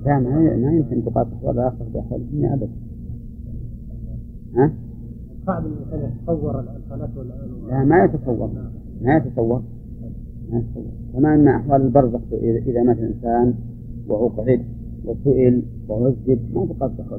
لا ما يمكن تقاس أحوال الآخرة بأحوال الدنيا أبدا. ها؟ صعب أن يتصور الحالات لا ما يتصور. كما أن أحوال البرزخ إذا مات الإنسان وأقعد وسئل وعذب ما تقاس أحوال